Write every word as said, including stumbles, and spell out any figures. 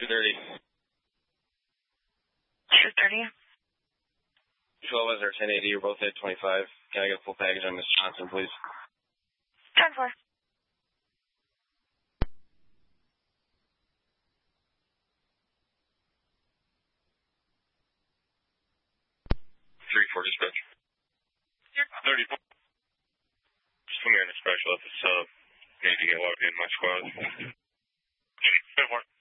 two thirty. two thirty. twelve is our ten eighty. You're both at twenty-five. Can I get a full package on Miss Johnson, please? ten four. three four dispatch. thirty-four. Just come here in a special at the sub. Need to get logged in my squad. ten four.